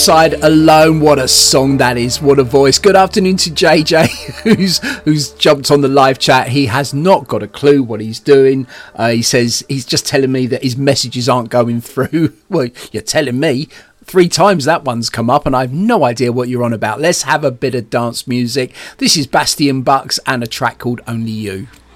Outside Alone. What a song that is. What a voice. Good afternoon to JJ, who's jumped on the live chat. He has not got a clue what he's doing. He says he's just telling me that his messages aren't going through. Well, you're telling me. 3 times that one's come up and I have no idea what you're on about. Let's have a bit of dance music. This is Bastian Bucks and a track called Only You.